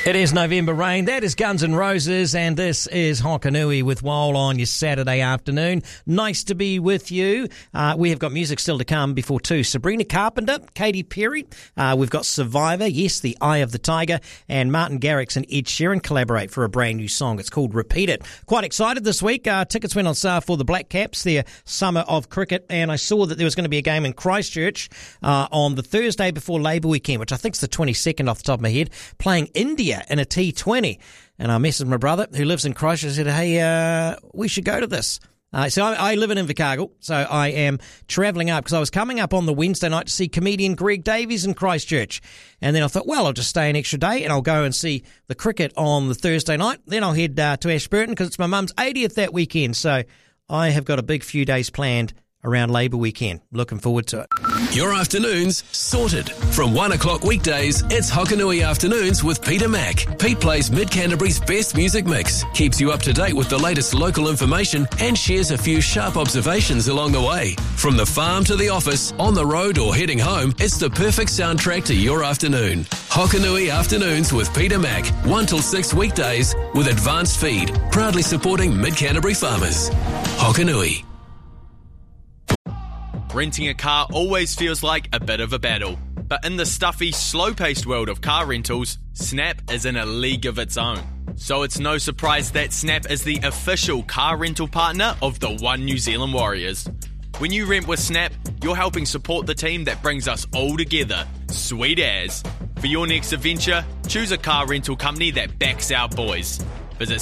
It is November Rain. That is Guns N' Roses, and this is Hokanui with Wole on your Saturday afternoon. Nice to be with you. We have got music still to come before 2. Sabrina Carpenter, Katy Perry. We've got Survivor, yes, The Eye of the Tiger, and Martin Garrix and Ed Sheeran collaborate for a brand new song. It's called Repeat It. Quite excited this week. Tickets went on sale for the Black Caps, their summer of cricket, and I saw that there was going to be a game in Christchurch on the Thursday before Labour weekend, which I think is the 22nd off the top of my head, playing India in a T20. And I messaged my brother who lives in Christchurch and said, hey, we should go to this. So I live in Invercargill, so I am travelling up because I was coming up on the Wednesday night to see comedian Greg Davies in Christchurch. And then I thought, well, I'll just stay an extra day and I'll go and see the cricket on the Thursday night. Then I'll head to Ashburton because it's my mum's 80th that weekend. So I have got a big few days planned around Labour weekend. Looking forward to it. Your afternoons sorted. From 1 o'clock weekdays, it's Hokanui Afternoons with Peter Mack. Pete plays Mid-Canterbury's best music mix, keeps you up to date with the latest local information, and shares a few sharp observations along the way. From the farm to the office, on the road or heading home, it's the perfect soundtrack to your afternoon. Hokanui Afternoons with Peter Mack, 1 till 6 weekdays with advanced feed, proudly supporting Mid-Canterbury farmers. Hokanui. Renting a car always feels like a bit of a battle. But in the stuffy, slow-paced world of car rentals, Snap is in a league of its own. So it's no surprise that Snap is the official car rental partner of the One New Zealand Warriors. When you rent with Snap, you're helping support the team that brings us all together. Sweet as. For your next adventure, choose a car rental company that backs our boys. Visit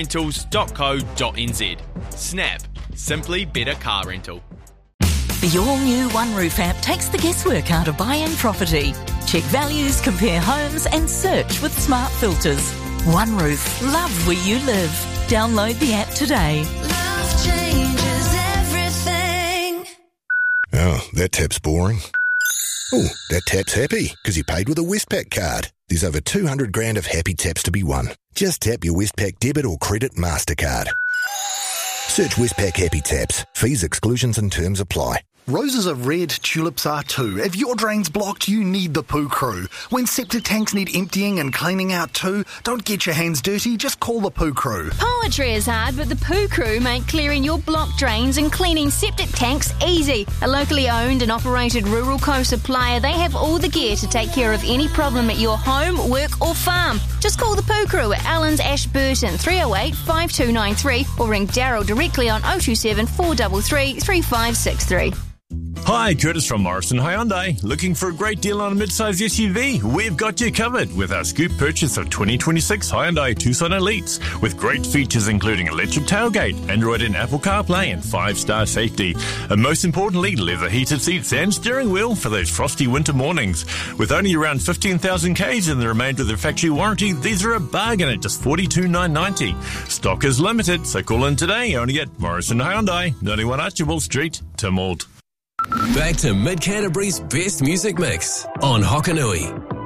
snaprentals.co.nz. Snap. Simply better car rental. The all-new OneRoof app takes the guesswork out of buying property. Check values, compare homes and search with smart filters. OneRoof. Love where you live. Download the app today. Love changes everything. Oh, that tap's boring. Oh, that tap's happy because he paid with a Westpac card. There's over 200 grand of happy taps to be won. Just tap your Westpac debit or credit MasterCard. Search Westpac Happy Taps. Fees, exclusions and terms apply. Roses are red, tulips are too. If your drain's blocked, you need the Poo Crew. When septic tanks need emptying and cleaning out too, don't get your hands dirty, just call the Poo Crew. Poetry is hard, but the Poo Crew make clearing your blocked drains and cleaning septic tanks easy. A locally owned and operated rural co-supplier, they have all the gear to take care of any problem at your home, work or farm. Just call the Poo Crew at Allens Ashburton 308 5293 or ring Daryl directly on 027 433 3563. Hi, Curtis from Morrison Hyundai. Looking for a great deal on a mid-size SUV? We've got you covered with our scoop purchase of 2026 Hyundai Tucson Elites with great features including electric tailgate, Android and Apple CarPlay and 5-star safety. And most importantly, leather heated seats and steering wheel for those frosty winter mornings. With only around 15,000 Ks and the remainder of their factory warranty, these are a bargain at just $42,990. Stock is limited, so call in today only at Morrison Hyundai, 91 Archibald Street, Tynwald. Back to Mid-Canterbury's best music mix on Hokanui.